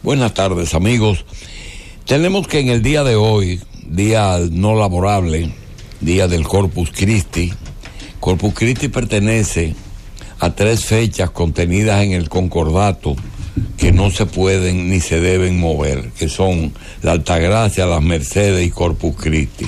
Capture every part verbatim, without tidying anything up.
Buenas tardes, amigos. Tenemos que en el día de hoy, día no laborable, día del Corpus Christi, Corpus Christi pertenece a tres fechas contenidas en el concordato que no se pueden ni se deben mover, que son la Altagracia, las Mercedes y Corpus Christi.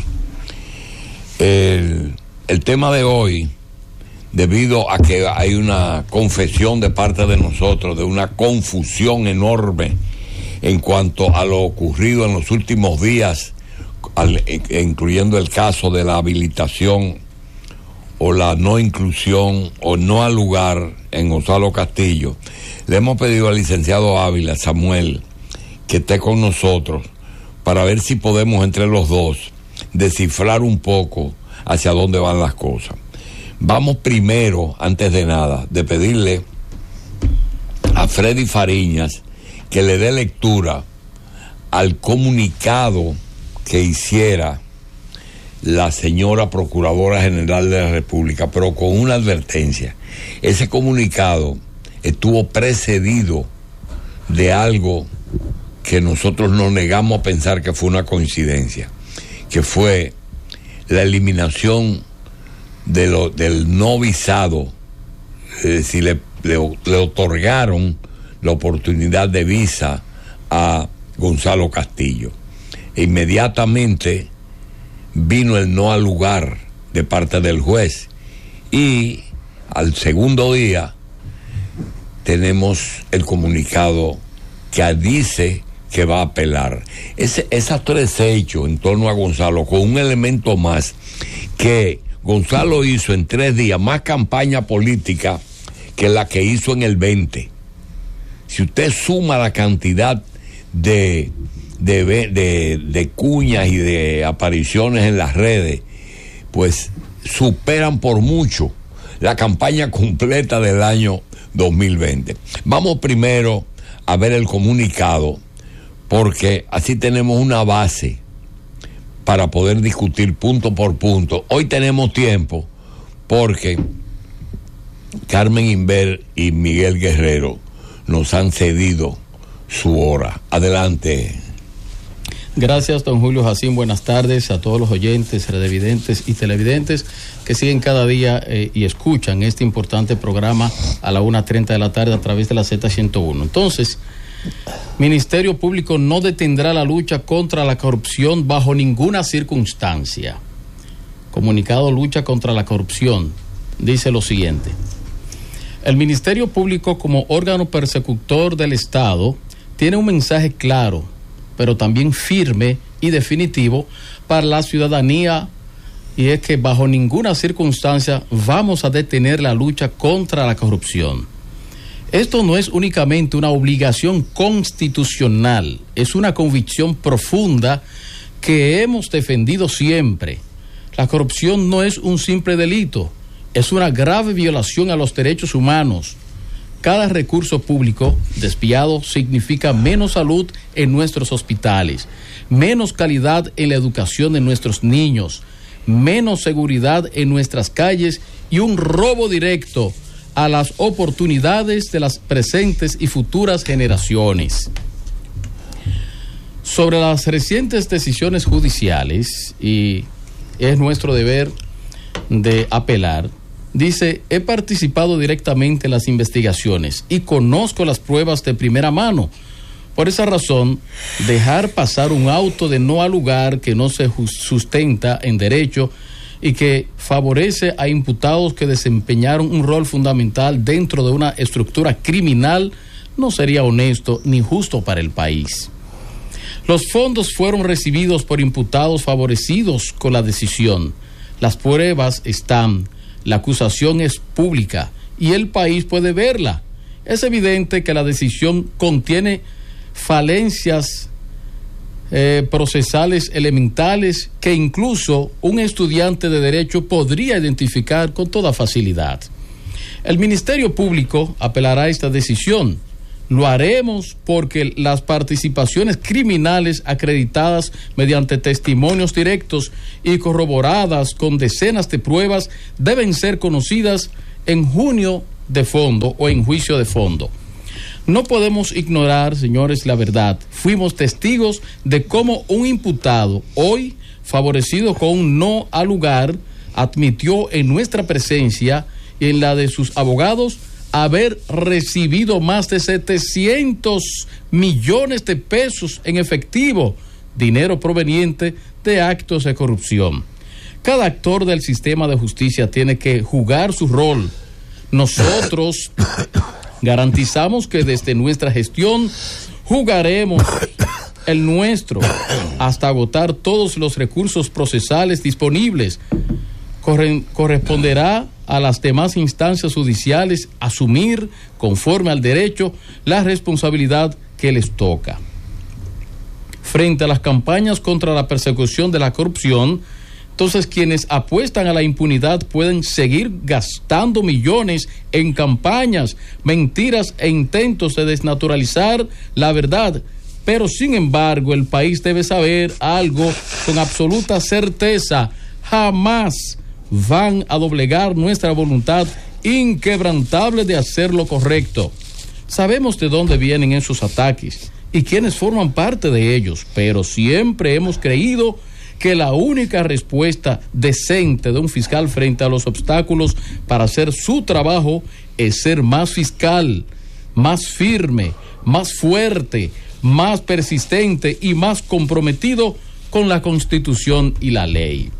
El, el tema de hoy, debido a que hay una confesión de parte de nosotros, de una confusión enorme en cuanto a lo ocurrido en los últimos días, al, incluyendo el caso de la habilitación o la no inclusión o no al lugar en Gonzalo Castillo, le hemos pedido al licenciado Ávila, Samuel, que esté con nosotros para ver si podemos entre los dos descifrar un poco hacia dónde van las cosas. Vamos primero, antes de nada, de pedirle a Freddy Fariñas que le dé lectura al comunicado que hiciera la señora Procuradora General de la República, pero con una advertencia. Ese comunicado estuvo precedido de algo que nosotros nos negamos a pensar que fue una coincidencia, que fue la eliminación de lo, del no visado. Es decir, le, le, le otorgaron la oportunidad de visa a Gonzalo Castillo. E inmediatamente vino el no al lugar de parte del juez, y al segundo día tenemos el comunicado que dice que va a apelar. Ese, esas tres hechos en torno a Gonzalo, con un elemento más, que Gonzalo hizo en tres días más campaña política que la que hizo en el veinte. Si usted suma la cantidad de, de, de, de cuñas y de apariciones en las redes, pues superan por mucho la campaña completa del año dos mil veinte. Vamos primero a ver el comunicado, porque así tenemos una base para poder discutir punto por punto. Hoy tenemos tiempo porque Carmen Inver y Miguel Guerrero nos han cedido su hora. Adelante. Gracias, don Julio Jacín. Buenas tardes a todos los oyentes, radiovidentes y televidentes que siguen cada día eh, y escuchan este importante programa a la una treinta de la tarde a través de la Z ciento uno. Entonces, Ministerio Público no detendrá la lucha contra la corrupción bajo ninguna circunstancia. Comunicado Lucha contra la Corrupción dice lo siguiente: el Ministerio Público, como órgano persecutor del Estado, tiene un mensaje claro, pero también firme y definitivo para la ciudadanía, y es que bajo ninguna circunstancia vamos a detener la lucha contra la corrupción. Esto no es únicamente una obligación constitucional, es una convicción profunda que hemos defendido siempre. La corrupción no es un simple delito, es una grave violación a los derechos humanos. Cada recurso público desviado significa menos salud en nuestros hospitales, menos calidad en la educación de nuestros niños, menos seguridad en nuestras calles y un robo directo a las oportunidades de las presentes y futuras generaciones. Sobre las recientes decisiones judiciales, y es nuestro deber de apelar, dice: he participado directamente en las investigaciones y conozco las pruebas de primera mano. Por esa razón, dejar pasar un auto de no al lugar que no se sustenta en derecho y que favorece a imputados que desempeñaron un rol fundamental dentro de una estructura criminal no sería honesto ni justo para el país. Los fondos fueron recibidos por imputados favorecidos con la decisión. Las pruebas están, la acusación es pública y el país puede verla. Es evidente que la decisión contiene falencias eh, procesales elementales que incluso un estudiante de derecho podría identificar con toda facilidad. El Ministerio Público apelará a esta decisión. Lo haremos porque las participaciones criminales acreditadas mediante testimonios directos y corroboradas con decenas de pruebas deben ser conocidas en junio de fondo o en juicio de fondo. No podemos ignorar, señores, la verdad. Fuimos testigos de cómo un imputado, hoy favorecido con un no al lugar, admitió en nuestra presencia y en la de sus abogados haber recibido más de setecientos millones de pesos en efectivo, dinero proveniente de actos de corrupción. Cada actor del sistema de justicia tiene que jugar su rol. Nosotros garantizamos que desde nuestra gestión jugaremos el nuestro hasta agotar todos los recursos procesales disponibles. Corre- corresponderá a las demás instancias judiciales asumir, conforme al derecho, la responsabilidad que les toca. Frente a las campañas contra la persecución de la corrupción, entonces quienes apuestan a la impunidad pueden seguir gastando millones en campañas, mentiras e intentos de desnaturalizar la verdad. Pero sin embargo, el país debe saber algo con absoluta certeza: jamás van a doblegar nuestra voluntad inquebrantable de hacer lo correcto. Sabemos de dónde vienen esos ataques y quiénes forman parte de ellos, pero siempre hemos creído que la única respuesta decente de un fiscal frente a los obstáculos para hacer su trabajo es ser más fiscal, más firme, más fuerte, más persistente y más comprometido con la Constitución y la ley.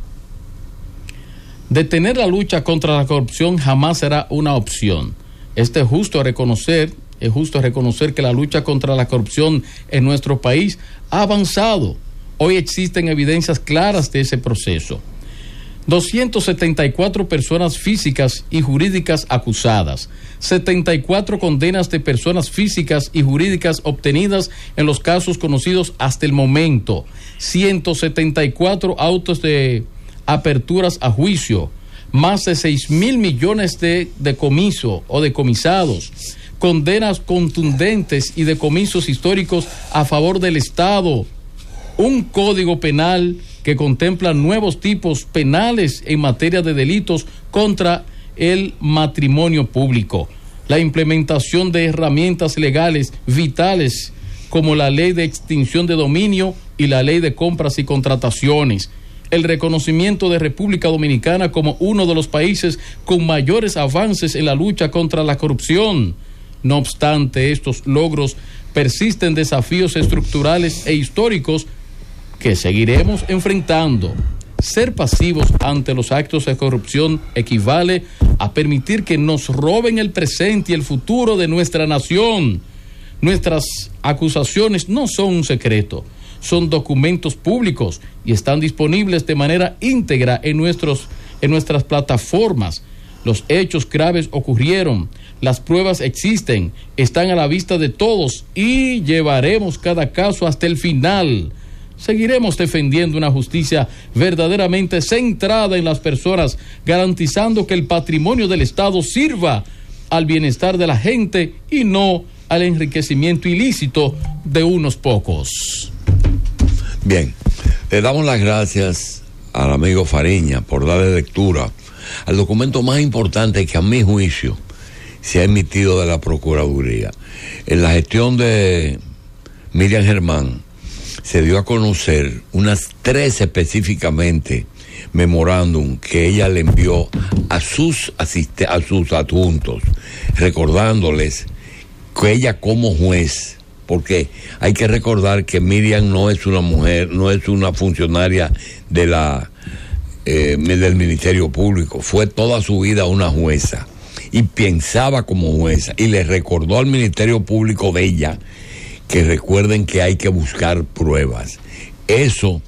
Detener la lucha contra la corrupción jamás será una opción. Este es justo reconocer, es justo reconocer que la lucha contra la corrupción en nuestro país ha avanzado. Hoy existen evidencias claras de ese proceso. doscientas setenta y cuatro personas físicas y jurídicas acusadas, setenta y cuatro condenas de personas físicas y jurídicas obtenidas en los casos conocidos hasta el momento, ciento setenta y cuatro autos de aperturas a juicio, más de seis mil millones de decomiso o decomisados, condenas contundentes y decomisos históricos a favor del Estado, un código penal que contempla nuevos tipos penales en materia de delitos contra el matrimonio público, la implementación de herramientas legales vitales como la ley de extinción de dominio y la ley de compras y contrataciones, el reconocimiento de República Dominicana como uno de los países con mayores avances en la lucha contra la corrupción. No obstante estos logros, persisten desafíos estructurales e históricos que seguiremos enfrentando. Ser pasivos ante los actos de corrupción equivale a permitir que nos roben el presente y el futuro de nuestra nación. Nuestras acusaciones no son un secreto, son documentos públicos y están disponibles de manera íntegra en nuestros, en nuestras plataformas. Los hechos graves ocurrieron, las pruebas existen, están a la vista de todos y llevaremos cada caso hasta el final. Seguiremos defendiendo una justicia verdaderamente centrada en las personas, garantizando que el patrimonio del Estado sirva al bienestar de la gente y no al enriquecimiento ilícito de unos pocos. Bien, le damos las gracias al amigo Fariña por darle lectura al documento más importante que a mi juicio se ha emitido de la Procuraduría. En la gestión de Miriam Germán se dio a conocer unas tres específicamente memorándum que ella le envió a sus asiste, a sus adjuntos, recordándoles que ella como juez, porque hay que recordar que Miriam no es una mujer, no es una funcionaria de la eh, del Ministerio Público, fue toda su vida una jueza y pensaba como jueza y le recordó al Ministerio Público de ella que recuerden que hay que buscar pruebas. Eso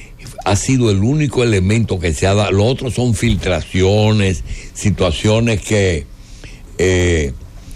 ha sido el único elemento que se ha dado. Lo otro son filtraciones, situaciones que eh,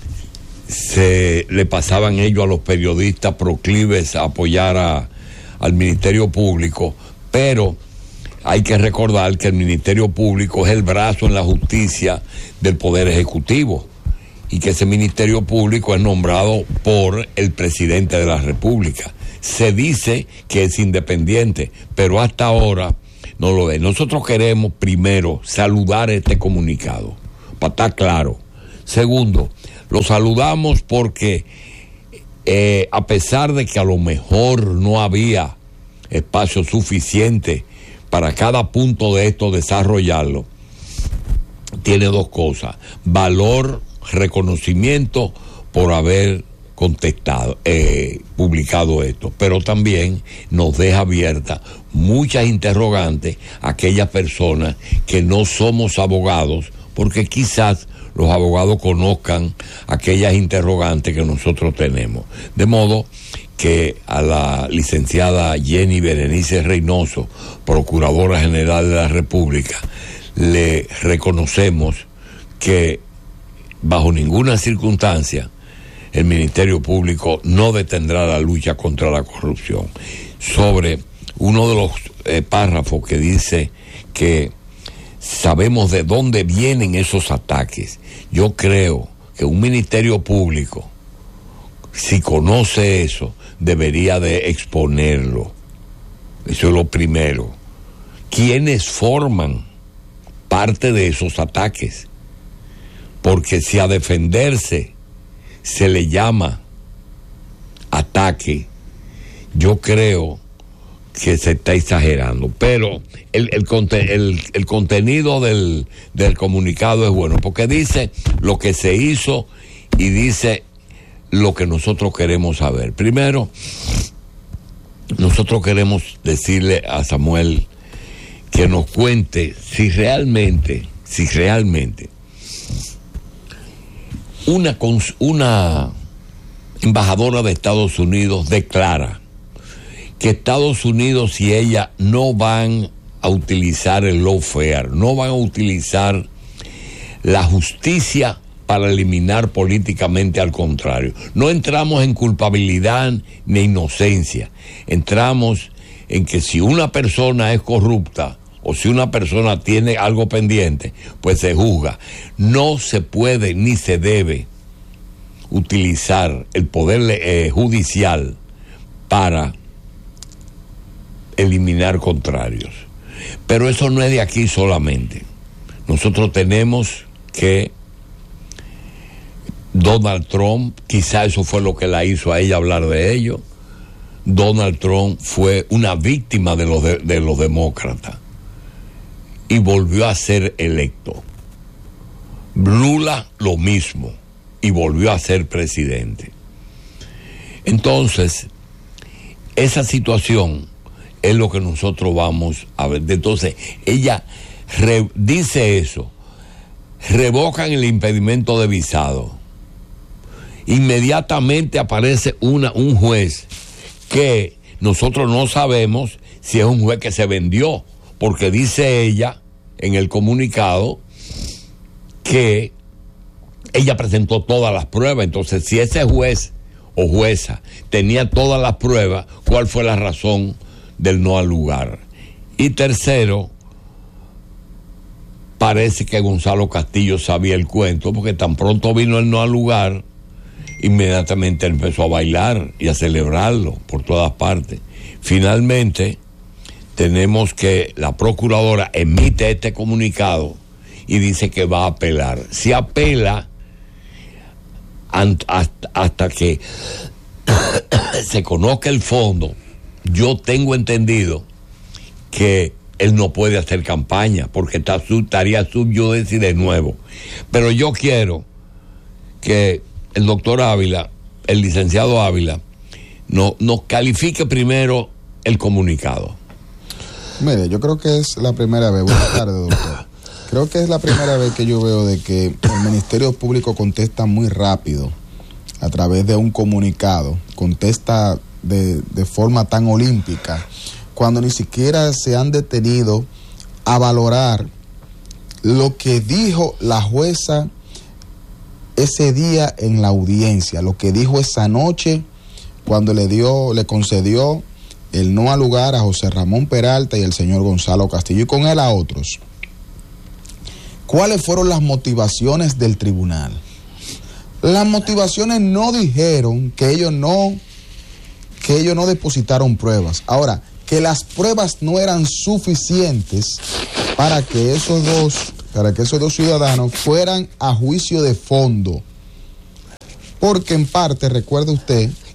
se le pasaban ellos a los periodistas proclives a apoyar a, al Ministerio Público, pero hay que recordar que el Ministerio Público es el brazo en la justicia del Poder Ejecutivo y que ese Ministerio Público es nombrado por el presidente de la República. Se dice que es independiente, pero hasta ahora no lo es. Nosotros queremos, primero, saludar este comunicado, para estar claro. Segundo, lo saludamos porque eh, a pesar de que a lo mejor no había espacio suficiente para cada punto de esto desarrollarlo, tiene dos cosas: valor, reconocimiento por haber contestado, eh, publicado esto, pero también nos deja abiertas muchas interrogantes a aquellas personas que no somos abogados, porque quizás los abogados conozcan aquellas interrogantes que nosotros tenemos. De modo que a la licenciada Jenny Berenice Reynoso, Procuradora General de la República, le reconocemos que bajo ninguna circunstancia el Ministerio Público no detendrá la lucha contra la corrupción. Sobre uno de los eh, párrafos que dice que sabemos de dónde vienen esos ataques, yo creo que un Ministerio Público, si conoce eso, debería de exponerlo. Eso es lo primero. ¿Quiénes forman parte de esos ataques? Porque si a defenderse se le llama ataque, yo creo que se está exagerando. Pero el, el, el, el contenido del, del comunicado es bueno, porque dice lo que se hizo y dice lo que nosotros queremos saber. Primero, nosotros queremos decirle a Samuel que nos cuente si realmente, si realmente una, una embajadora de Estados Unidos declara que Estados Unidos y ella no van a utilizar el lawfare, no van a utilizar la justicia para eliminar políticamente, al contrario. No entramos en culpabilidad ni inocencia, entramos en que si una persona es corrupta o si una persona tiene algo pendiente, pues se juzga. No se puede ni se debe utilizar el poder eh, judicial para eliminar contrarios. Pero eso no es de aquí solamente. Nosotros tenemos que Donald Trump, quizá eso fue lo que la hizo a ella hablar de ello. Donald Trump fue una víctima de los, de, de los demócratas y volvió a ser electo. Lula lo mismo y volvió a ser presidente. Entonces, esa situación es lo que nosotros vamos a ver. Entonces, ella re, dice eso, revocan el impedimento de visado. Inmediatamente aparece una, un juez que nosotros no sabemos si es un juez que se vendió, porque dice ella en el comunicado que ella presentó todas las pruebas. Entonces, si ese juez o jueza tenía todas las pruebas, ¿cuál fue la razón del no al lugar? Y tercero, parece que Gonzalo Castillo sabía el cuento, porque tan pronto vino el no al lugar, inmediatamente empezó a bailar y a celebrarlo por todas partes. Finalmente, tenemos que la procuradora emite este comunicado y dice que va a apelar. Si apela hasta, hasta que se conozca el fondo, yo tengo entendido que él no puede hacer campaña porque está, estaría subyudice de nuevo. Pero yo quiero que el doctor Ávila, el licenciado Ávila, no, nos califique primero el comunicado. Mire, yo creo que es la primera vez, buenas tardes, doctor. Creo que es la primera vez que yo veo de que el Ministerio Público contesta muy rápido a través de un comunicado, contesta de, de forma tan olímpica, cuando ni siquiera se han detenido a valorar lo que dijo la jueza ese día en la audiencia, lo que dijo esa noche cuando le dio, le concedió el no al lugar a José Ramón Peralta y el señor Gonzalo Castillo, y con él a otros. ¿Cuáles fueron las motivaciones del tribunal? Las motivaciones no dijeron que ellos no, que ellos no depositaron pruebas. Ahora, que las pruebas no eran suficientes para que esos dos, para que esos dos ciudadanos fueran a juicio de fondo. Porque en parte, recuerde usted,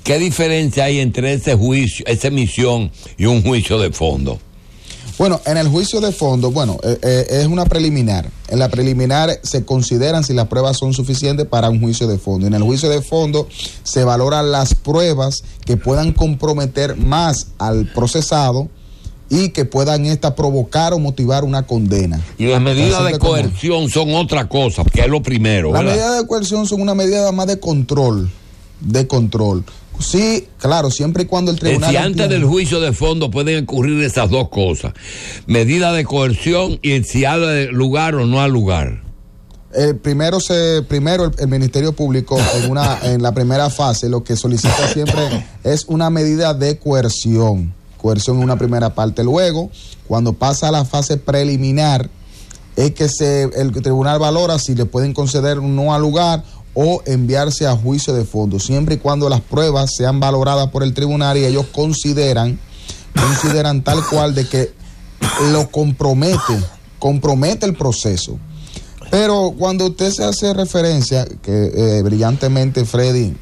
¿qué diferencia hay entre ese juicio, esa emisión y un juicio de fondo? Bueno, en el juicio de fondo, bueno, eh, eh, es una preliminar. En la preliminar se consideran si las pruebas son suficientes para un juicio de fondo. En el juicio de fondo se valoran las pruebas que puedan comprometer más al procesado y que puedan esta provocar o motivar una condena. Y las medidas de coerción son otra cosa, que es lo primero. Las medidas de coerción son una medida más de control, de control. Sí, claro, siempre y cuando el tribunal... Si antes del juicio de fondo pueden ocurrir esas dos cosas, medida de coerción y si ha lugar o no ha lugar. El primero se, primero el, el Ministerio Público en una, en la primera fase lo que solicita siempre es una medida de coerción, coerción en una primera parte. Luego, cuando pasa a la fase preliminar, es que se, el tribunal valora si le pueden conceder un no al lugar o enviarse a juicio de fondo, siempre y cuando las pruebas sean valoradas por el tribunal y ellos consideran, consideran tal cual de que lo compromete, compromete el proceso. Pero cuando usted se hace referencia, que eh, brillantemente Freddy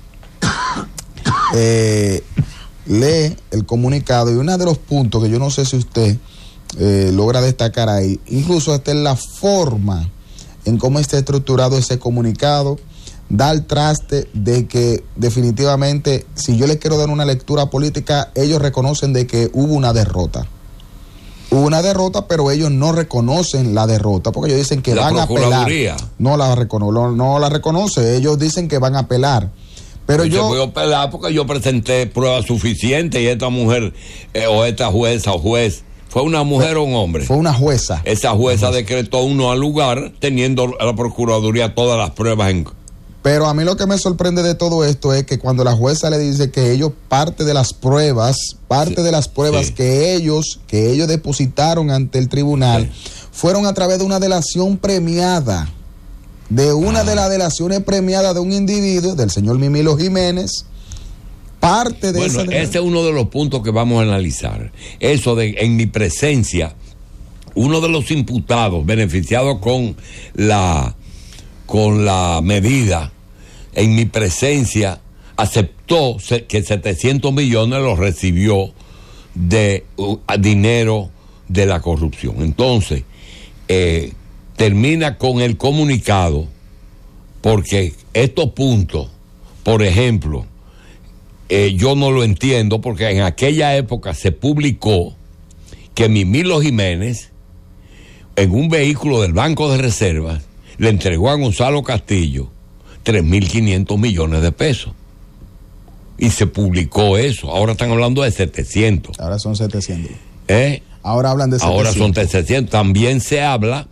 eh, lee el comunicado, y uno de los puntos que yo no sé si usted eh, logra destacar ahí, incluso hasta en la forma en cómo está estructurado ese comunicado, da el traste de que definitivamente, si yo le quiero dar una lectura política, ellos reconocen de que hubo una derrota. Hubo una derrota, pero ellos no reconocen la derrota, porque ellos dicen que van a apelar. No la, recono, no la reconoce, ellos dicen que van a apelar. Pero yo voy a apelar porque yo presenté pruebas suficientes y esta mujer, eh, o esta jueza o juez, ¿fue una mujer o un hombre? Fue una jueza. Esa jueza decretó un no al lugar, teniendo a la Procuraduría todas las pruebas en... Pero a mí lo que me sorprende de todo esto es que cuando la jueza le dice que ellos parte de las pruebas, parte sí, de las pruebas sí. que ellos, que ellos depositaron ante el tribunal, sí. fueron a través de una delación premiada, de una ah. de las delaciones premiadas de un individuo, del señor Mimilo Jiménez, parte de bueno, esa... Este es uno de los puntos que vamos a analizar. Eso de, en mi presencia, uno de los imputados beneficiados con la... con la medida, en mi presencia, aceptó que setecientos millones los recibió de uh, dinero de la corrupción. Entonces, eh, termina con el comunicado, porque estos puntos, por ejemplo, eh, yo no lo entiendo, porque en aquella época se publicó que Mimilo Jiménez, en un vehículo del Banco de Reservas, le entregó a Gonzalo Castillo tres mil quinientos millones de pesos. Y se publicó eso. Ahora están hablando de setecientos. Ahora son setecientos. ¿Eh? Ahora hablan de setecientos. Ahora son setecientos. También se habla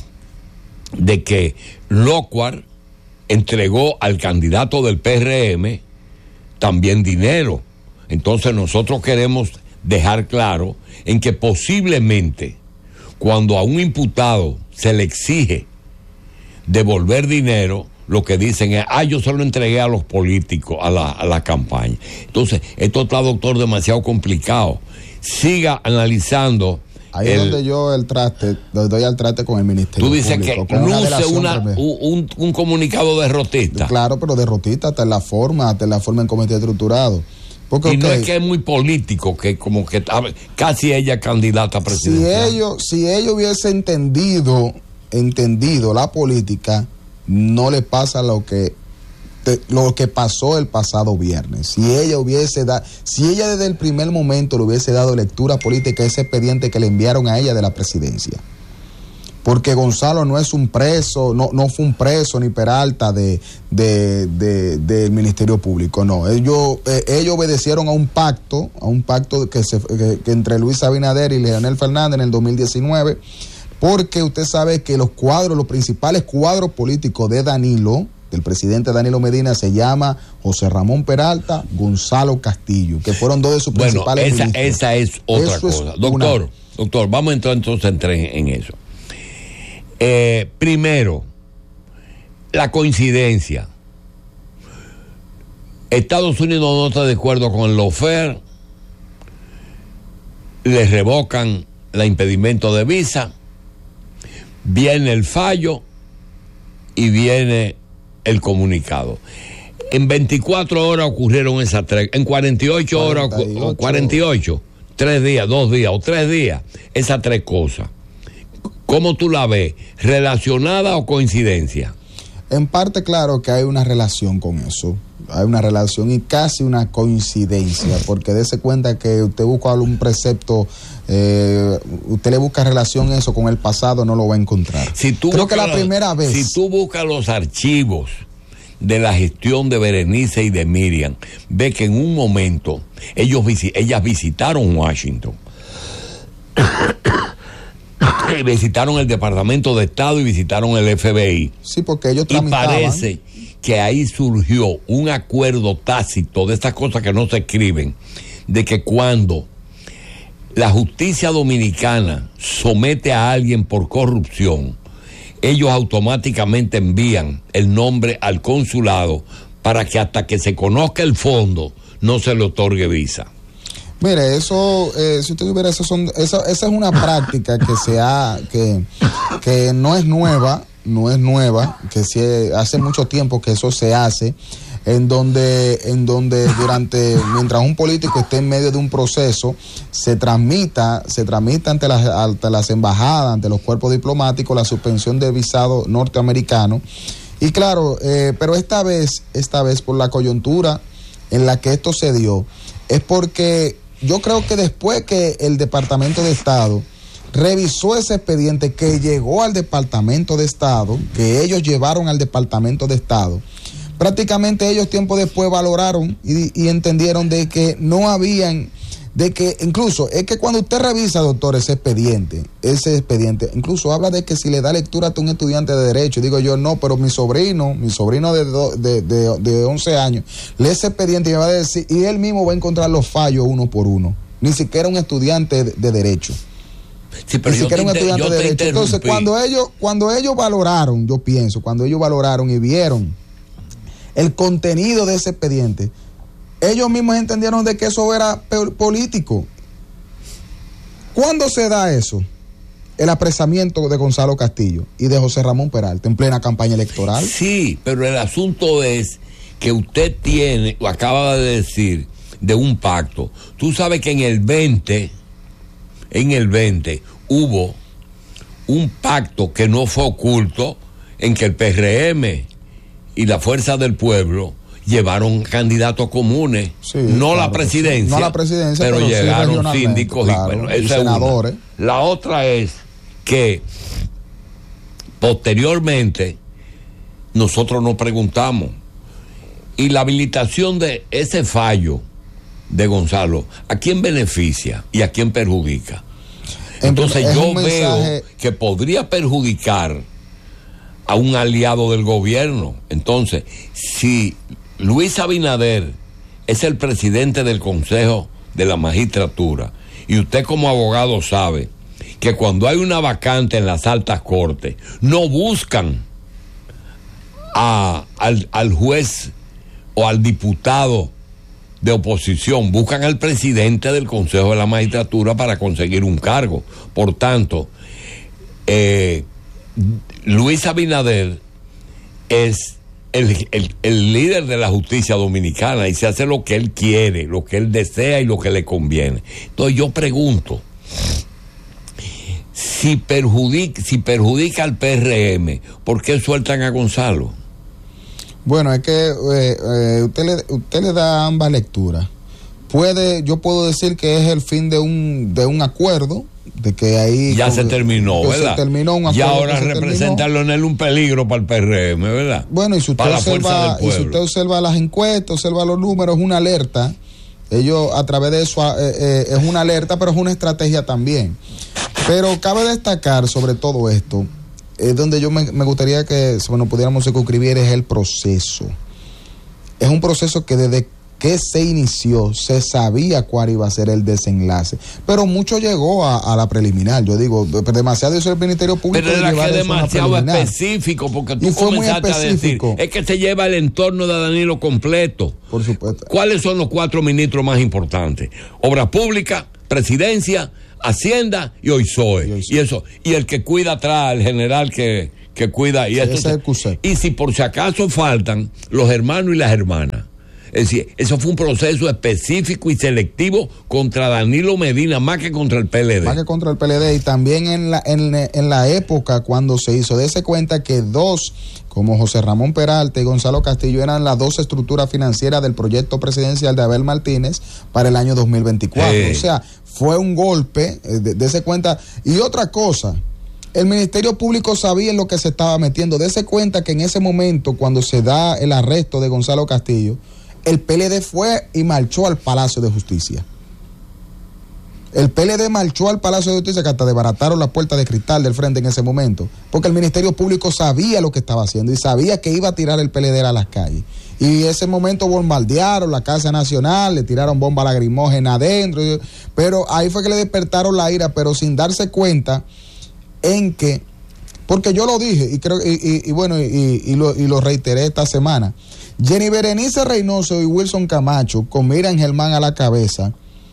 de que Locuar entregó al candidato del P R M también dinero. Entonces nosotros queremos dejar claro en que posiblemente cuando a un imputado se le exige devolver dinero, lo que dicen es, ah, yo se lo entregué a los políticos, a la, a la campaña. Entonces, esto está, doctor, demasiado complicado. Siga analizando. Ahí el, es donde yo el traste, doy al traste con el Ministerio Tú dices Público, que luce una, una un, un comunicado derrotista. Claro, pero derrotista hasta en la forma, hasta en la forma en cómo está estructurado. Porque, y okay, no es que es muy político, que como que casi ella candidata presidencial. Si ellos, si ellos hubiesen entendido entendido la política, no le pasa lo que te, lo que pasó el pasado viernes. Si ella hubiese dado, si ella desde el primer momento le hubiese dado lectura política a ese expediente que le enviaron a ella de la presidencia, porque Gonzalo no es un preso, no, no fue un preso ni Peralta de, de, de, del Ministerio Público, no. Ellos, eh, ellos obedecieron a un pacto, a un pacto que, se, que, que entre Luis Abinader y Leonel Fernández en el dos mil diecinueve, porque usted sabe que los cuadros, los principales cuadros políticos de Danilo, del presidente Danilo Medina, se llama José Ramón Peralta, Gonzalo Castillo, que fueron dos de sus bueno, principales esa, ministros. esa es otra eso cosa. Es doctor, una... doctor, vamos a entrar entonces en, en eso. Eh, primero, la coincidencia. Estados Unidos no está de acuerdo con el lawfare, le revocan el impedimento de visa, viene el fallo y viene el comunicado. En veinticuatro horas ocurrieron esas tres, en cuarenta y ocho horas, o cuarenta y ocho, tres días, dos días o tres días, esas tres cosas. ¿Cómo tú la ves? ¿Relacionada o coincidencia? En parte, claro que hay una relación con eso. Hay una relación y casi una coincidencia, porque dése cuenta que usted busca un precepto, eh, usted le busca relación eso con el pasado, no lo va a encontrar. Si tú Creo que la primera vez... Si tú buscas los archivos de la gestión de Berenice y de Miriam, ve que en un momento ellos ellas visitaron Washington. Visitaron el Departamento de Estado y visitaron el F B I. Sí, porque ellos tramitaban. Y parece que ahí surgió un acuerdo tácito de estas cosas que no se escriben, de que cuando la justicia dominicana somete a alguien por corrupción, ellos automáticamente envían el nombre al consulado para que hasta que se conozca el fondo no se le otorgue visa. Mire, eso, eh, si usted tuviera eso, son, eso, esa es una práctica que se ha, que, que no es nueva, no es nueva, que se, hace mucho tiempo que eso se hace, en donde, en donde durante, mientras un político esté en medio de un proceso, se tramita, se tramita ante las, ante las embajadas, ante los cuerpos diplomáticos, la suspensión del visado norteamericano. Y claro, eh, pero esta vez, esta vez por la coyuntura en la que esto se dio, es porque yo creo que después que el Departamento de Estado revisó ese expediente que llegó al Departamento de Estado, que ellos llevaron al Departamento de Estado, prácticamente ellos tiempo después valoraron y, y entendieron de que no habían, de que incluso, es que cuando usted revisa, doctor, ese expediente, ese expediente, incluso habla de que si le da lectura a un estudiante de Derecho, digo yo, no, pero mi sobrino, mi sobrino de, do, de, de, de once años, lee ese expediente y me va a decir, y él mismo va a encontrar los fallos uno por uno, ni siquiera un estudiante de, de Derecho. Sí, pero ni siquiera un estudiante de Derecho. Entonces, cuando ellos, cuando ellos valoraron, yo pienso, cuando ellos valoraron y vieron el contenido de ese expediente, ellos mismos entendieron de que eso era político. ¿Cuándo se da eso? El apresamiento de Gonzalo Castillo y de José Ramón Peralta en plena campaña electoral. Sí, pero el asunto es que usted tiene, lo acaba de decir, de un pacto. Tú sabes que en el veinte, en el veinte hubo un pacto que no fue oculto, en que el P R M y la Fuerza del Pueblo llevaron candidatos comunes, sí, no, claro, la presidencia, no la presidencia, pero, pero llegaron sí síndicos, claro, y, bueno, y esa senadores. Es una. La otra es que posteriormente nosotros nos preguntamos, y la habilitación de ese fallo de Gonzalo, ¿a quién beneficia y a quién perjudica? Entonces es yo veo que podría perjudicar a un aliado del gobierno. Entonces, si Luis Abinader es el presidente del Consejo de la Magistratura, y usted como abogado sabe que cuando hay una vacante en las altas cortes, no buscan a, al, al juez o al diputado de oposición, buscan al presidente del Consejo de la Magistratura para conseguir un cargo. Por tanto, eh, Luis Abinader es el, el, el líder de la justicia dominicana y se hace lo que él quiere, lo que él desea y lo que le conviene. Entonces yo pregunto, si perjudica, si perjudica al P R M, ¿por qué sueltan a Gonzalo? Bueno, es que eh, eh, usted, le, usted le da ambas lecturas. Puede, yo puedo decir que es el fin de un de un acuerdo, de que ahí ya se terminó, ¿verdad? Se terminó un acuerdo. Y ahora representa a Leonel un peligro para el P R M, ¿verdad? Bueno, y si usted observa, y si usted observa las encuestas, observa los números, es una alerta. Ellos a través de eso eh, eh, es una alerta, pero es una estrategia también. Pero cabe destacar sobre todo esto, es donde yo me, me gustaría que bueno, pudiéramos circunscribir, es el proceso. Es un proceso que desde que se inició se sabía cuál iba a ser el desenlace, pero mucho llegó a, a la preliminar. Yo digo, demasiado hizo el Ministerio Público. Pero era que demasiado específico, porque tú comenzaste a decir, es que se lleva el entorno de Danilo completo. Por supuesto. ¿Cuáles son los cuatro ministros más importantes? Obras Públicas, Presidencia, Hacienda y Oisoe. Y, y eso, y el que cuida atrás, el general que, que cuida. Y, sí, esto ese es el CUSEP. Y si por si acaso faltan los hermanos y las hermanas. Es decir, eso fue un proceso específico y selectivo contra Danilo Medina, más que contra el P L D. Más que contra el P L D. Y también en la, en, en la época cuando se hizo, dése cuenta que dos, como José Ramón Peralta y Gonzalo Castillo, eran las dos estructuras financieras del proyecto presidencial de Abel Martínez para el año dos mil veinticuatro. Eh. O sea, fue un golpe, dése cuenta. Y otra cosa, el Ministerio Público sabía en lo que se estaba metiendo. Dése cuenta que en ese momento, cuando se da el arresto de Gonzalo Castillo, el P L D fue y marchó al Palacio de Justicia. El P L D marchó al Palacio de Justicia, que hasta desbarataron la puerta de cristal del frente en ese momento, porque el Ministerio Público sabía lo que estaba haciendo y sabía que iba a tirar el P L D a las calles. Y en ese momento bombardearon la Casa Nacional, le tiraron bomba lacrimógena adentro, pero ahí fue que le despertaron la ira, pero sin darse cuenta en que, porque yo lo dije, y creo y, y, y bueno, y, y, lo, y lo reiteré esta semana, Jenny Berenice Reynoso y Wilson Camacho, con Miriam Germán a la cabeza,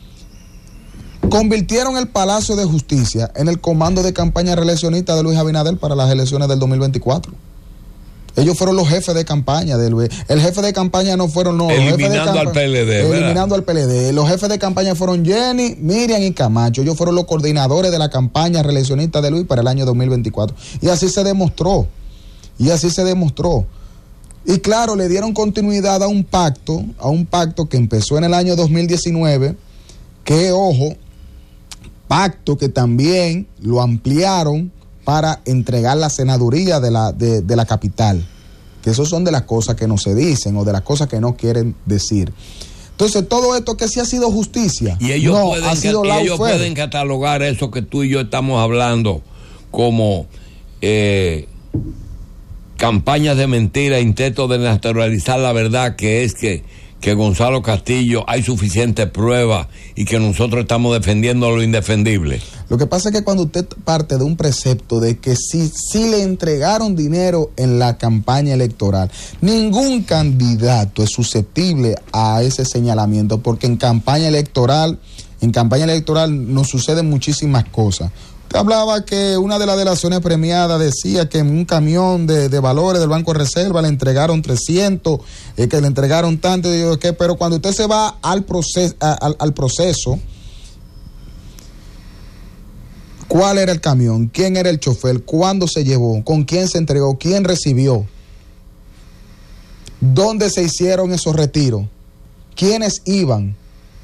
convirtieron el Palacio de Justicia en el comando de campaña reeleccionista de Luis Abinader para las elecciones del dos mil veinticuatro. Ellos fueron los jefes de campaña de Luis. El jefe de campaña no fueron no, eliminando al P L D, eliminando al P L D. Los jefes de campaña fueron Jenny, Miriam y Camacho. Ellos fueron los coordinadores de la campaña reeleccionista de Luis para el año dos mil veinticuatro. Y así se demostró. Y así se demostró. Y claro, le dieron continuidad a un pacto, a un pacto que empezó en el año dos mil diecinueve, que, ojo, pacto que también lo ampliaron para entregar la senaduría de la, de, de la capital. Que eso son de las cosas que no se dicen o de las cosas que no quieren decir. Entonces, todo esto que sí ha sido justicia, y ellos, no, pueden, ha sido y ellos pueden catalogar eso que tú y yo estamos hablando como eh, campañas de mentira, intentos de naturalizar la verdad, que es que, que Gonzalo Castillo hay suficiente prueba y que nosotros estamos defendiendo lo indefendible. Lo que pasa es que cuando usted parte de un precepto de que si, si le entregaron dinero en la campaña electoral, ningún candidato es susceptible a ese señalamiento, porque en campaña electoral, en campaña electoral nos suceden muchísimas cosas. Hablaba que una de las delaciones premiadas decía que en un camión de, de valores del Banco de Reserva le entregaron trescientos, eh, que le entregaron tanto, digo, que, pero cuando usted se va al proceso, al, al proceso, ¿cuál era el camión? ¿Quién era el chofer? ¿Cuándo se llevó? ¿Con quién se entregó? ¿Quién recibió? ¿Dónde se hicieron esos retiros? ¿Quiénes iban?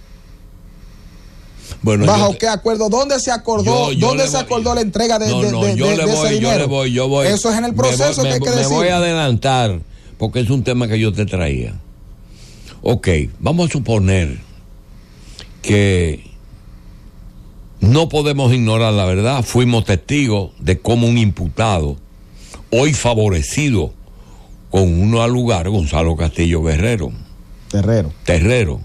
Bueno, ¿bajo yo, qué acuerdo? ¿Dónde se acordó? Yo, yo ¿Dónde se voy, acordó la entrega de, no, no, de, de, yo de, le de voy, ese dinero? Yo le voy, yo voy. Eso es en el proceso me, que hay que me decir. Me voy a adelantar porque es un tema que yo te traía. Ok, vamos a suponer que no podemos ignorar la verdad. Fuimos testigos de cómo un imputado, hoy favorecido con uno al lugar, Gonzalo Castillo Guerrero. Terrero. Terrero.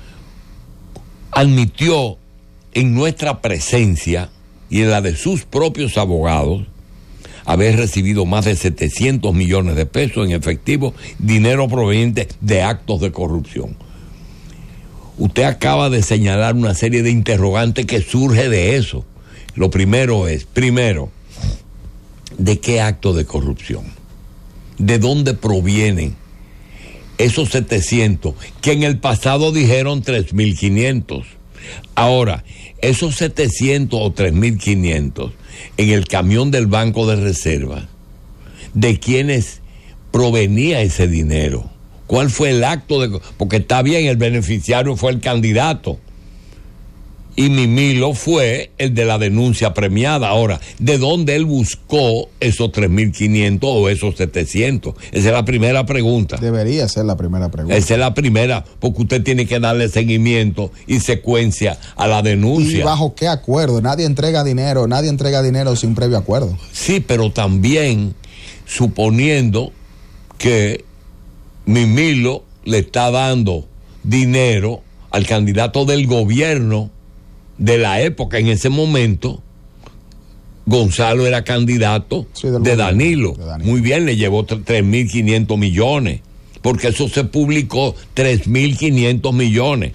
Admitió en nuestra presencia y en la de sus propios abogados haber recibido más de setecientos millones de pesos en efectivo, dinero proveniente de actos de corrupción. Usted acaba de señalar una serie de interrogantes que surge de eso. Lo primero es, primero, ¿de qué acto de corrupción? ¿De dónde provienen esos setecientos que en el pasado dijeron tres mil quinientos? Ahora, esos setecientos o tres mil quinientos en el camión del Banco de Reserva, ¿de quiénes provenía ese dinero? ¿Cuál fue el acto de...? Porque está bien, el beneficiario fue el candidato y Mimilo fue el de la denuncia premiada. Ahora, ¿de dónde él buscó esos tres mil quinientos o esos setecientos? Esa es la primera pregunta. Debería ser la primera pregunta. Esa es la primera, porque usted tiene que darle seguimiento y secuencia a la denuncia. ¿Y bajo qué acuerdo? Nadie entrega dinero, nadie entrega dinero sin previo acuerdo. Sí, pero también suponiendo que Mimilo le está dando dinero al candidato del gobierno de la época. En ese momento Gonzalo era candidato sí, de, Danilo. de Danilo. Muy bien, le llevó tres mil quinientos millones, porque eso se publicó, tres mil quinientos millones.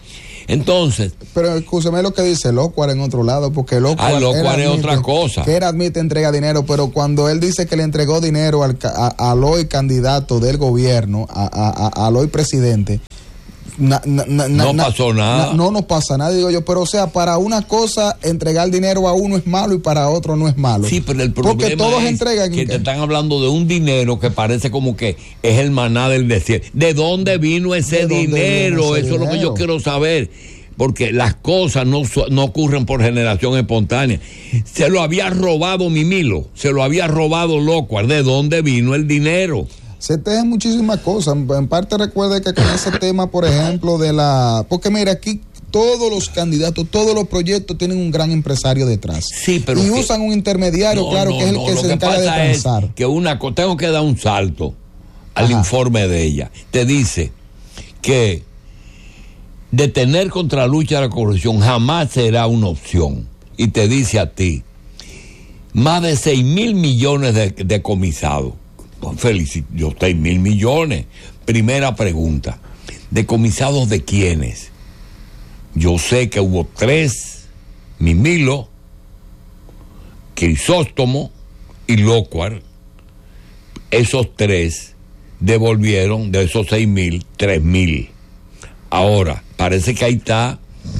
Entonces. Pero escúcheme lo que dice Locuar en otro lado, porque Locuar, ah, Locuar es otra cosa. Que él admite entrega dinero, pero cuando él dice que le entregó dinero al, a, al hoy candidato del gobierno, a, a, a, al hoy presidente, Na, na, na, no na, pasó nada. Na, no nos pasa nada, digo yo, pero o sea, para una cosa entregar dinero a uno es malo y para otro no es malo. Sí, pero el problema porque todos es entregan que ¿qué? Te están hablando de un dinero que parece como que es el maná del desierto. ¿De dónde vino ese ¿De dinero? dónde vino ese Eso dinero? Es lo que yo quiero saber. Porque las cosas no, no ocurren por generación espontánea. Se lo había robado Mimilo, se lo había robado Locuar. ¿De dónde vino el dinero? Se tejen muchísimas cosas. En parte recuerde que con ese tema, por ejemplo, de la... Porque mira, aquí todos los candidatos, todos los proyectos tienen un gran empresario detrás. Sí, pero y que, usan un intermediario, no, claro, no, que es el no, que se que encarga de transar. Es que una cosa, tengo que dar un salto al Ajá. informe de ella. Te dice que detener contra la lucha de la corrupción jamás será una opción. Y te dice a ti, más de seis mil millones de decomisados. Felicito, yo seis mil millones. Primera pregunta, ¿decomisados de quiénes? Yo sé que hubo tres, Mimilo, Crisóstomo y Locuar. Esos tres devolvieron de esos seis mil, tres mil. Ahora, parece que ahí está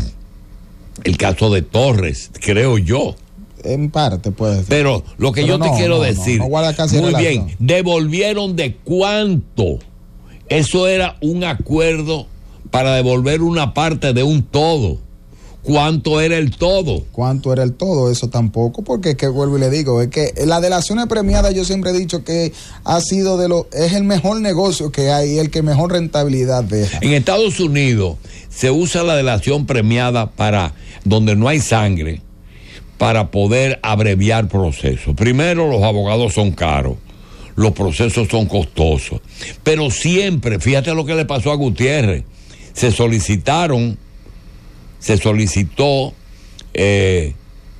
el caso de Torres, creo yo. En parte puede ser. Pero lo que Pero yo no, te quiero no, decir, no, no muy bien, ¿devolvieron de cuánto? Eso era un acuerdo para devolver una parte de un todo. ¿Cuánto era el todo? ¿Cuánto era el todo? Eso tampoco, porque es que vuelvo y le digo, es que la delación premiada yo siempre he dicho que ha sido de lo, es el mejor negocio que hay, el que mejor rentabilidad deja. En Estados Unidos se usa la delación premiada para donde no hay sangre, para poder abreviar procesos. Primero, los abogados son caros, los procesos son costosos, pero siempre, fíjate lo que le pasó a Gutiérrez, se solicitaron, se solicitó eh,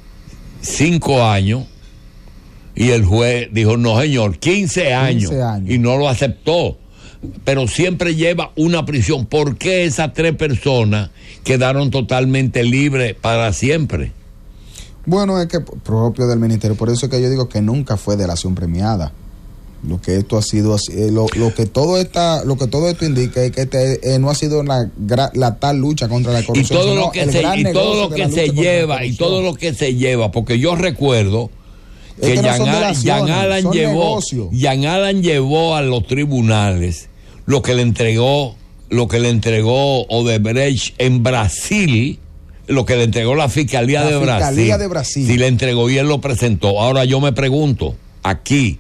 cinco años y el juez dijo, no señor, quince años, quince años, y no lo aceptó, pero siempre lleva una prisión. ¿Por qué esas tres personas quedaron totalmente libres para siempre? Bueno, es que propio del ministerio, por eso es que yo digo que nunca fue delación premiada. Lo que esto ha sido, lo, lo que todo esta, lo que todo esto indica es que este, eh, no ha sido la, la tal lucha contra la corrupción. Y todo lo que se, y todo lo que se lleva, y todo lo que se lleva, porque yo recuerdo que, es que Jean, no Jean Alan llevó, Jean Alan llevó a los tribunales lo que le entregó, lo que le entregó Odebrecht en Brasil. Lo que le entregó la Fiscalía, la de, Fiscalía Brasil, de Brasil. Si le entregó y él lo presentó. Ahora yo me pregunto, aquí,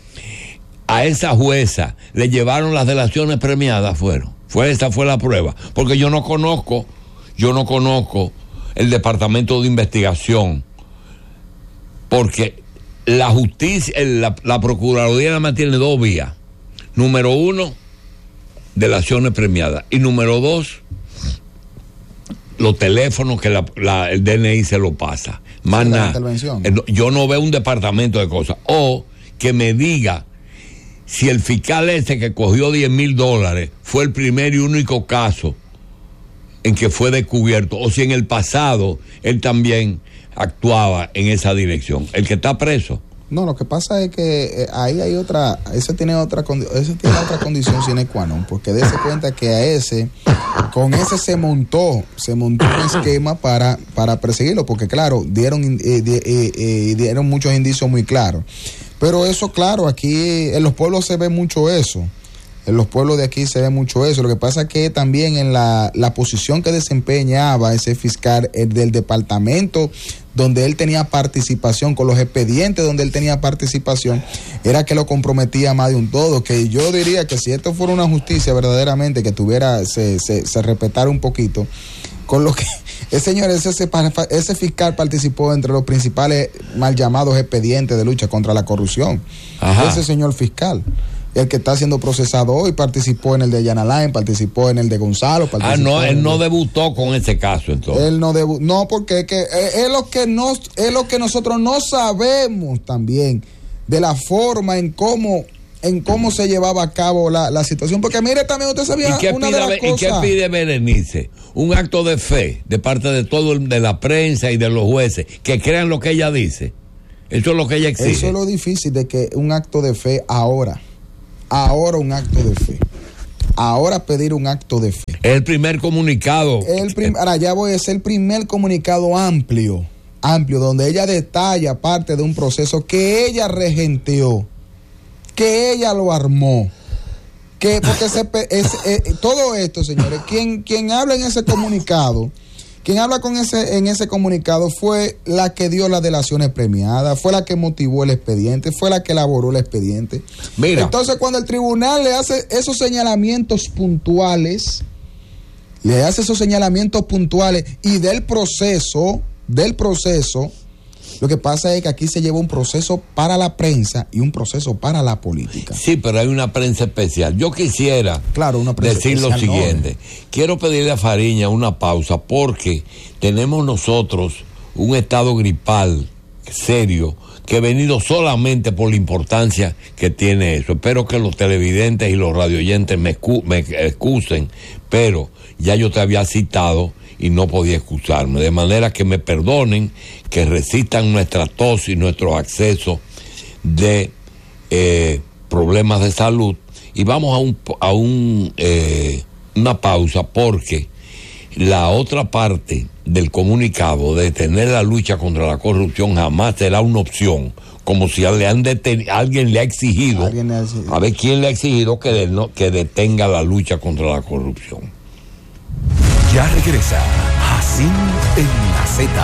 a esa jueza, ¿le llevaron las delaciones premiadas? Fueron. Fue, esa fue la prueba. Porque yo no conozco, yo no conozco el Departamento de Investigación. Porque la justicia, la, la Procuraduría nada más tiene dos vías. Número uno, delaciones premiadas. Y número dos, los teléfonos que la, la, el D N I se lo pasa. Más sí, nada. Yo no veo un departamento de cosas. O que me diga si el fiscal ese que cogió diez mil dólares fue el primer y único caso en que fue descubierto. O si en el pasado él también actuaba en esa dirección. El que está preso. No, lo que pasa es que eh, ahí hay otra, ese tiene otra, ese tiene otra condición sine qua non, porque dése cuenta que a ese, con ese se montó, se montó un esquema para, para perseguirlo, porque claro, dieron, eh, eh, eh, dieron muchos indicios muy claros. Pero eso, claro, aquí en los pueblos se ve mucho eso. En los pueblos de aquí se ve mucho eso. Lo que pasa es que también en la, la posición que desempeñaba ese fiscal el del departamento donde él tenía participación, con los expedientes donde él tenía participación, era que lo comprometía más de un todo. Que yo diría que si esto fuera una justicia verdaderamente que tuviera, se, se, se respetara un poquito, con lo que ese señor, ese, ese fiscal participó entre los principales mal llamados expedientes de lucha contra la corrupción. Ajá. Ese señor fiscal, el que está siendo procesado hoy, participó en el de Jan Alain, participó en el de Gonzalo. Ah, no, él no debutó con ese caso entonces. Él no debutó, no, porque es, que es, es lo que no, es lo que nosotros no sabemos también de la forma en cómo en cómo se llevaba a cabo la, la situación. Porque mire, también usted sabía ¿Y qué, una pide, de las ¿Y qué cosas... pide Berenice? Un acto de fe de parte de todo el, de la prensa y de los jueces, que crean lo que ella dice. Eso es lo que ella exige. Eso es lo difícil de que un acto de fe ahora, ahora un acto de fe, ahora pedir un acto de fe. Es el primer comunicado. El prim, ahora ya voy a ser el primer comunicado amplio, amplio, donde ella detalla parte de un proceso que ella regenteó, que ella lo armó, que porque se, es, eh, todo esto, señores, quien, quien habla en ese comunicado, quien habla con ese, en ese comunicado fue la que dio las delaciones premiadas, fue la que motivó el expediente, fue la que elaboró el expediente. Mira. Entonces, cuando el tribunal le hace esos señalamientos puntuales, le hace esos señalamientos puntuales y del proceso, del proceso, lo que pasa es que aquí se lleva un proceso para la prensa y un proceso para la política. Sí, pero hay una prensa especial. Yo quisiera claro, una prensa decir especial, lo siguiente. No. Quiero pedirle a Fariña una pausa porque tenemos nosotros un estado gripal serio que ha venido solamente por la importancia que tiene eso. Espero que los televidentes y los radioyentes me, excu- me excusen, pero ya yo te había citado y no podía excusarme, de manera que me perdonen, que resistan nuestra tos y nuestros accesos de eh, problemas de salud, y vamos a un a un eh, una pausa, porque la otra parte del comunicado de detener la lucha contra la corrupción jamás será una opción, como si le han deten- alguien le ha exigido, Alguien le ha exigido. a ver quién le ha exigido que, de, no, que detenga la lucha contra la corrupción. Ya regresa Jacín en la Z.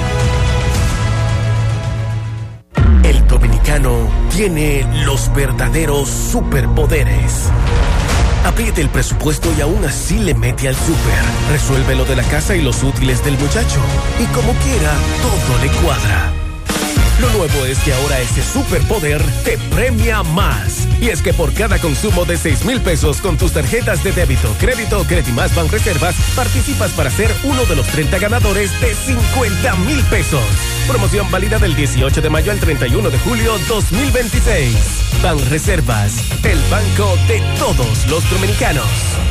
El dominicano tiene los verdaderos superpoderes. Apriete el presupuesto y aún así le mete al súper. Resuelve lo de la casa y los útiles del muchacho. Y como quiera, todo le cuadra. Lo nuevo es que ahora ese superpoder te premia más. Y es que por cada consumo de seis mil pesos con tus tarjetas de débito, crédito o Credimás Banreservas, participas para ser uno de los treinta ganadores de cincuenta mil pesos. Promoción válida del dieciocho de mayo al treinta y uno de julio dos mil veintiséis. Banreservas, el banco de todos los dominicanos.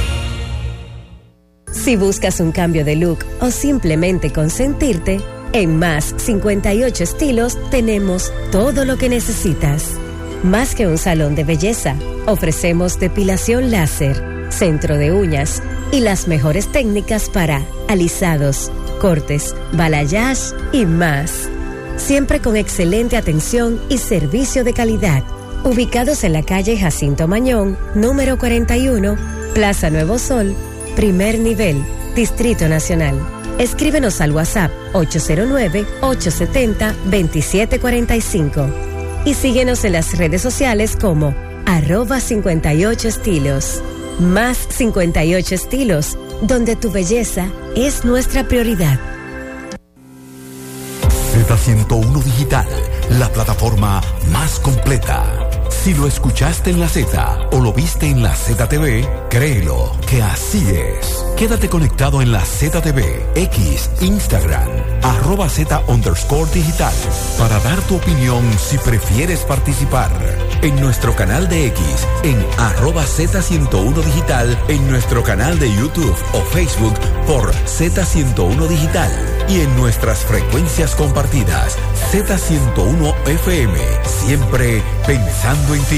Si buscas un cambio de look o simplemente consentirte, en Más cincuenta y ocho Estilos tenemos todo lo que necesitas. Más que un salón de belleza, ofrecemos depilación láser, centro de uñas y las mejores técnicas para alisados, cortes, balayage y más. Siempre con excelente atención y servicio de calidad. Ubicados en la calle Jacinto Mañón, número cuarenta y uno, Plaza Nuevo Sol, primer nivel, Distrito Nacional. Escríbenos al WhatsApp ocho cero nueve, ocho siete cero, dos siete cuatro cinco y síguenos en las redes sociales como arroba cincuenta y ocho estilos. Más cincuenta y ocho Estilos, donde tu belleza es nuestra prioridad. Z ciento uno Digital, la plataforma más completa. Si lo escuchaste en la Z o lo viste en la Z T V, créelo que así es. Quédate conectado en la Z T V, X, Instagram, arroba Z underscore digital, para dar tu opinión si prefieres participar. En nuestro canal de X, en arroba Z ciento uno Digital, en nuestro canal de YouTube o Facebook por Z ciento uno Digital y en nuestras frecuencias compartidas, Z ciento uno F M, siempre pensando en ti.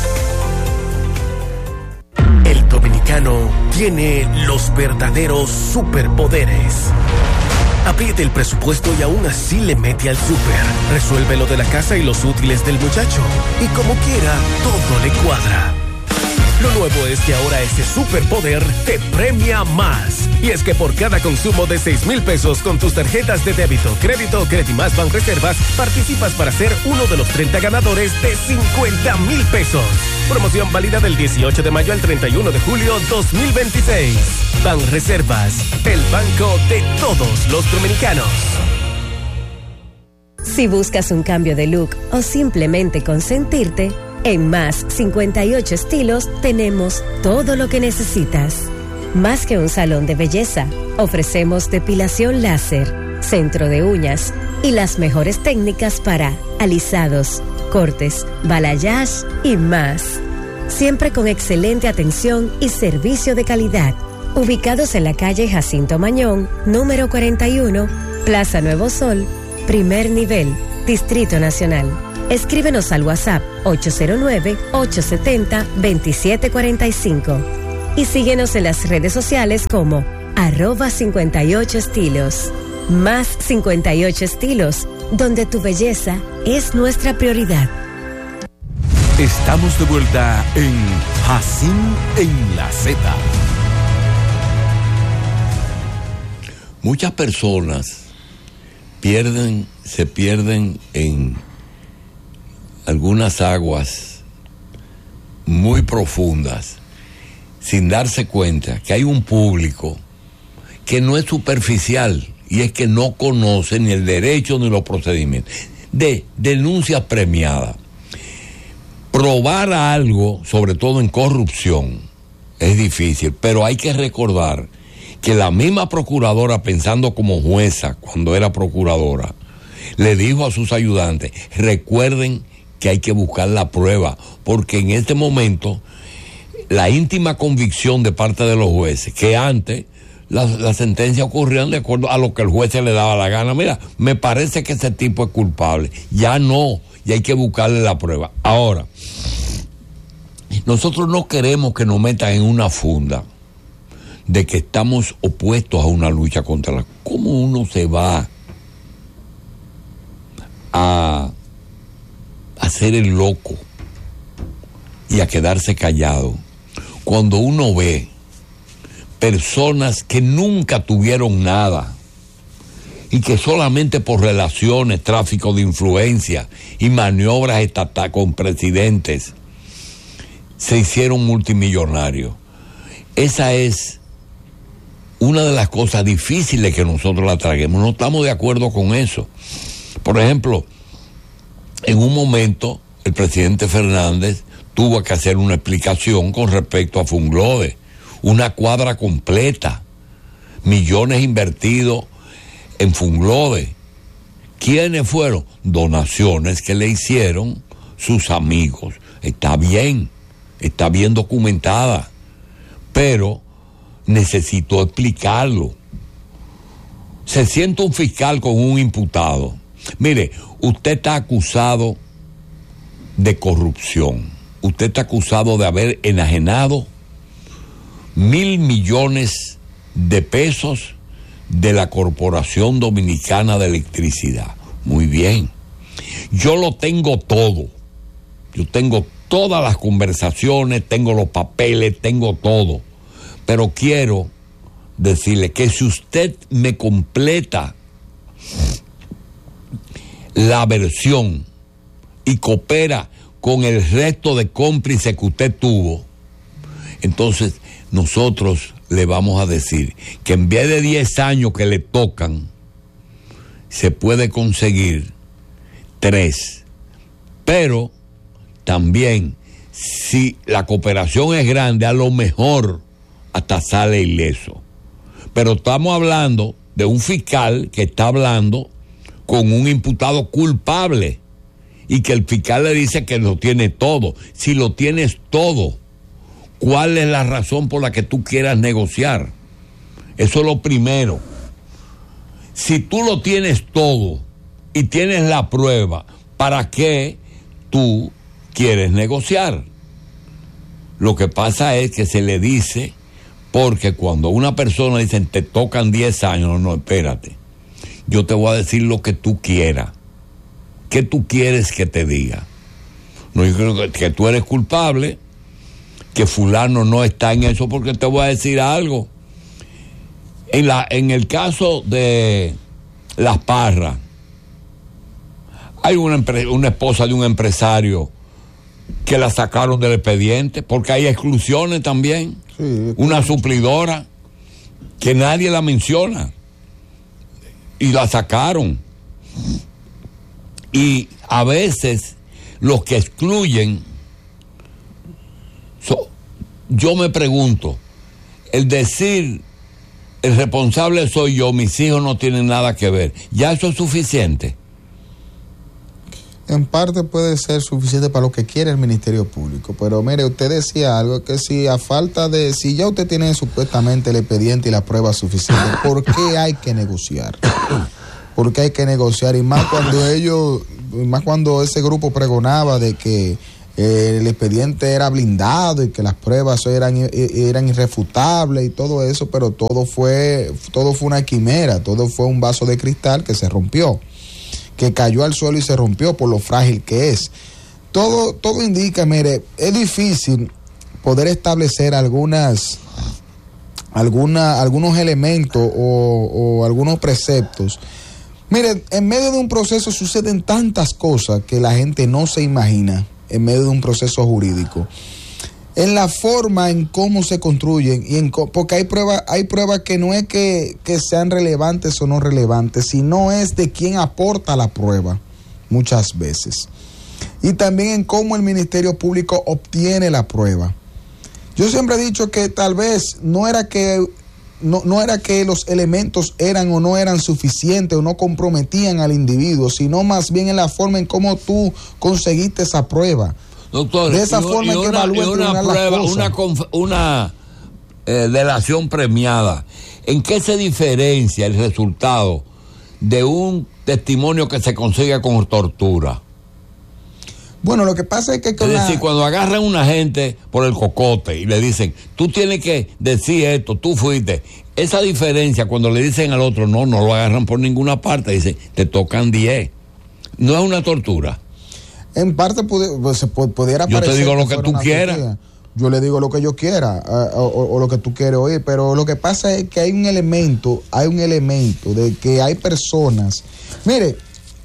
El dominicano tiene los verdaderos superpoderes. Apriete el presupuesto y aún así le mete al súper. Resuelve lo de la casa y los útiles del muchacho. Y como quiera, todo le cuadra. Lo nuevo es que ahora ese superpoder te premia más. Y es que por cada consumo de seis mil pesos con tus tarjetas de débito, crédito o Credimás Banreservas, participas para ser uno de los treinta ganadores de cincuenta mil pesos. Promoción válida del dieciocho de mayo al treinta y uno de julio dos mil veintiséis. Banreservas, el banco de todos los dominicanos. Si buscas un cambio de look o simplemente consentirte, en Más cincuenta y ocho Estilos tenemos todo lo que necesitas. Más que un salón de belleza, ofrecemos depilación láser, centro de uñas y las mejores técnicas para alisados, cortes, balayage y más. siempre con excelente atención y servicio de calidad. Ubicados en la calle Jacinto Mañón, número cuarenta y uno, Plaza Nuevo Sol, primer nivel, Distrito Nacional. Escríbenos al WhatsApp ocho cero nueve, ocho siete cero, dos siete cuatro cinco y síguenos en las redes sociales como arroba cincuenta y ocho estilos. Más cincuenta y ocho estilos, donde tu belleza es nuestra prioridad. Estamos de vuelta en Jacín en la Z. Muchas personas pierden, se pierden en algunas aguas muy profundas sin darse cuenta que hay un público que no es superficial y es que no conoce ni el derecho ni los procedimientos. De denuncias premiadas. Probar algo, sobre todo en corrupción, es difícil, pero hay que recordar que la misma procuradora, pensando como jueza cuando era procuradora, le dijo a sus ayudantes, recuerden que hay que buscar la prueba, porque en este momento la íntima convicción de parte de los jueces, que antes las la sentencias ocurrían de acuerdo a lo que el juez se le daba la gana. Mira, me parece que ese tipo es culpable. Ya no, y hay que buscarle la prueba. Ahora, nosotros no queremos que nos metan en una funda de que estamos opuestos a una lucha contra la... ¿Cómo uno se va a hacer el loco y a quedarse callado cuando uno ve personas que nunca tuvieron nada y que solamente por relaciones, tráfico de influencia y maniobras estatales con presidentes se hicieron multimillonarios? Esa es una de las cosas difíciles que nosotros la traguemos. No estamos de acuerdo con eso. Por ejemplo, en un momento el presidente Fernández tuvo que hacer una explicación con respecto a Funglode, una cuadra completa, millones invertidos en Funglode. ¿Quiénes fueron? Donaciones que le hicieron sus amigos. Está bien, está bien documentada, pero necesitó explicarlo. Se siente un fiscal con un imputado. Mire, usted está acusado de corrupción. Usted está acusado de haber enajenado mil millones de pesos de la Corporación Dominicana de Electricidad. Muy bien. Yo lo tengo todo. Yo tengo todas las conversaciones, tengo los papeles, tengo todo. Pero quiero decirle que si usted me completa la versión y coopera con el resto de cómplices que usted tuvo, entonces nosotros le vamos a decir que en vez de diez años que le tocan, se puede conseguir tres. Pero también, si la cooperación es grande, a lo mejor hasta sale ileso. Pero estamos hablando de un fiscal que está hablando con un imputado culpable y que el fiscal le dice que lo tiene todo. Si lo tienes todo, ¿cuál es la razón por la que tú quieras negociar? Eso es lo primero. Si tú lo tienes todo y tienes la prueba, ¿para qué tú quieres negociar? Lo que pasa es que se le dice, porque cuando una persona dice te tocan diez años, no, no, espérate, yo te voy a decir lo que tú quieras. ¿Qué tú quieres que te diga? No, yo creo que, que tú eres culpable, que fulano no está en eso, porque te voy a decir algo. En, la, en el caso de Las Parras, hay una, una esposa de un empresario que la sacaron del expediente, porque hay exclusiones también. Sí, una suplidora que nadie la menciona y la sacaron. Y a veces los que excluyen, so, yo me pregunto, el decir el responsable soy yo, mis hijos no tienen nada que ver, ¿ya eso es suficiente? En parte puede ser suficiente para lo que quiere el Ministerio Público, pero mire, usted decía algo que si a falta de, si ya usted tiene supuestamente el expediente y las pruebas suficientes, ¿por qué hay que negociar? ¿Por qué hay que negociar? Y más cuando ellos, más cuando ese grupo pregonaba de que eh, el expediente era blindado y que las pruebas eran, eran irrefutables y todo eso, pero todo fue, todo fue una quimera, todo fue un vaso de cristal que se rompió, que cayó al suelo y se rompió por lo frágil que es. Todo, todo indica, mire, es difícil poder establecer algunas, alguna, algunos elementos o, o algunos preceptos. Mire, en medio de un proceso suceden tantas cosas que la gente no se imagina en medio de un proceso jurídico. En la forma en cómo se construyen, y en porque hay pruebas, hay pruebas que no es que, que sean relevantes o no relevantes, sino es de quién aporta la prueba muchas veces. Y también en cómo el Ministerio Público obtiene la prueba. Yo siempre he dicho que tal vez no era que no, no era que los elementos eran o no eran suficientes o no comprometían al individuo, sino más bien en la forma en cómo tú conseguiste esa prueba. Doctor, de esa y, forma y en que una, evalúa y una prueba, una, conf- una eh, delación premiada, ¿en qué se diferencia el resultado de un testimonio que se consigue con tortura? Bueno, lo que pasa es que con es la... decir, cuando agarran a una gente por el cocote y le dicen, tú tienes que decir esto, tú fuiste, esa diferencia cuando le dicen al otro, no, no lo agarran por ninguna parte, dicen, te tocan diez. No es una tortura. En parte pudi- pues, se pu- pudiera Yo te parecer digo lo que fuera tú una quieras. tortura. Yo le digo lo que yo quiera uh, o, o lo que tú quieres oír, pero lo que pasa es que hay un elemento, hay un elemento de que hay personas. Mire,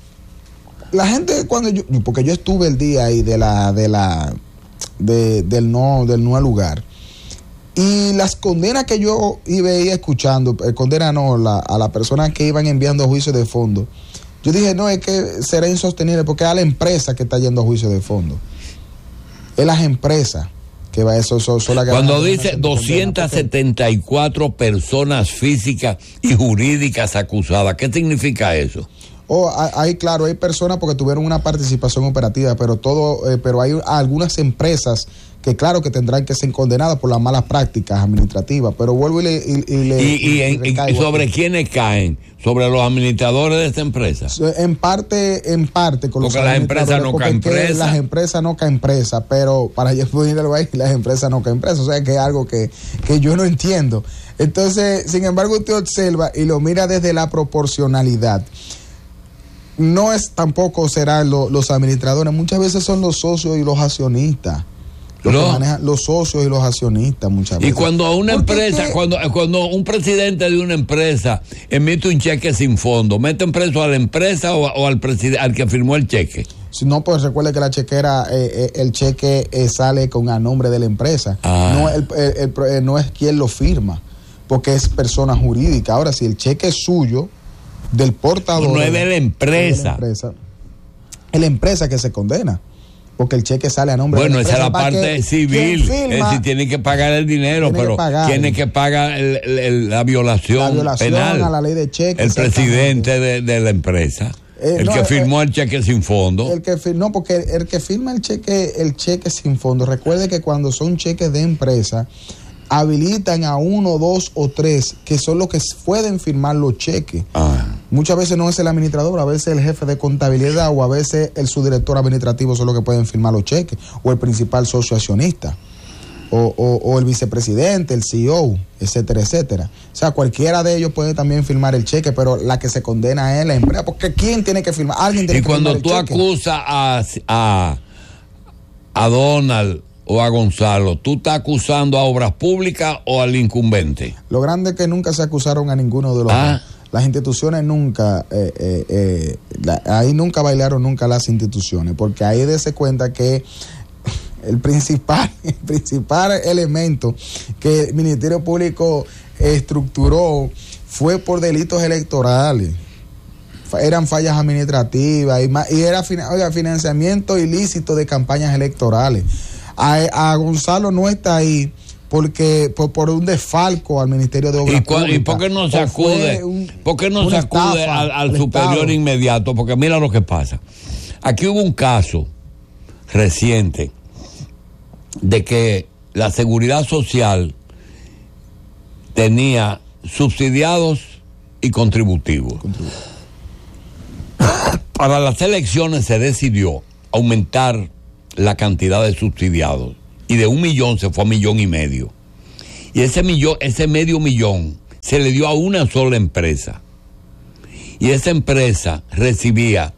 la gente cuando yo, porque yo estuve el día ahí de la, de la, de, del no, del no al lugar, y las condenas que yo iba escuchando, eh, condena no, la, a las personas que iban enviando a juicio de fondo. Yo dije, no, es que será insostenible porque es a la empresa que está yendo a juicio de fondo. Es las empresas que va eso. eso, eso la Cuando dice doscientas setenta y cuatro personas físicas y jurídicas acusadas, ¿qué significa eso? Oh, hay, claro, hay personas porque tuvieron una participación operativa, pero todo, eh, pero hay algunas empresas que claro que tendrán que ser condenadas por las malas prácticas administrativas, pero vuelvo y le... Y, y, le, ¿Y, y, en, y sobre aquí. ¿Quiénes caen? ¿Sobre los administradores de esta empresa? En parte, en parte con porque los las empresas no caen presas. Las empresas no caen presas, pero para yo ponerlo ahí, las empresas no caen presas, o sea que es algo que, que yo no entiendo. Entonces, sin embargo, usted observa y lo mira desde la proporcionalidad. No es tampoco serán lo, los administradores, muchas veces son los socios y los accionistas. Los, no. que manejan, los socios y los accionistas muchas veces. Y cuando a una empresa, qué? cuando cuando un presidente de una empresa emite un cheque sin fondo, ¿meten preso a la empresa o, o al presidente, al que firmó el cheque? Si no, pues recuerde que la chequera, eh, eh, el cheque eh, sale con a nombre de la empresa. Ah. No, el, el, el, el, no es quien lo firma, porque es persona jurídica. Ahora, si el cheque es suyo, del portador. No es de la empresa. Es la empresa, es la empresa que se condena. Porque el cheque sale a nombre bueno, de la empresa. Bueno, esa es la parte que, civil. Firma, es decir, tiene que pagar el dinero, tiene pero que pagar, tiene que pagar el, el, la, violación la violación penal. a la ley de cheque. El presidente de, de la empresa. Eh, el no, que firmó eh, el cheque sin fondo. El que no, porque el, el que firma el cheque, el cheque sin fondo, recuerde que cuando son cheques de empresa, habilitan a uno, dos o tres que son los que pueden firmar los cheques. Ah. Muchas veces no es el administrador, a veces el jefe de contabilidad o a veces el subdirector administrativo son los que pueden firmar los cheques, o el principal socio accionista, o, o, o el vicepresidente, el C E O, etcétera, etcétera. O sea, cualquiera de ellos puede también firmar el cheque, pero la que se condena es la empresa, porque ¿quién tiene que firmar? Alguien tiene y que firmar el cheque. Y cuando tú acusas a, a, a Donald o a Gonzalo, ¿tú estás acusando a Obras Públicas o al incumbente? Lo grande es que nunca se acusaron a ninguno de los ah. dos. Las instituciones nunca, eh, eh, eh, la, ahí nunca bailaron nunca las instituciones, porque ahí dése cuenta que el principal, el principal elemento que el Ministerio Público estructuró fue por delitos electorales. Eran fallas administrativas y, y era oiga, financiamiento ilícito de campañas electorales. A, a Gonzalo no está ahí porque por, por un desfalco al Ministerio de Obras ¿Y, cua, Públicas. ¿Y por qué no se acude, un, ¿por qué no se acude al, al superior estado. inmediato? Porque mira lo que pasa. Aquí hubo un caso reciente de que la Seguridad Social tenía subsidiados y contributivos. Contributivos. Para las elecciones se decidió aumentar la cantidad de subsidiados y de un millón se fue a millón y medio. Y ese millón, ese medio millón se le dio a una sola empresa. Y esa empresa recibía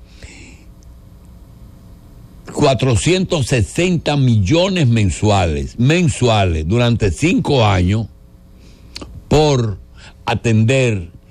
cuatrocientos sesenta millones mensuales, mensuales, durante cinco años, por atender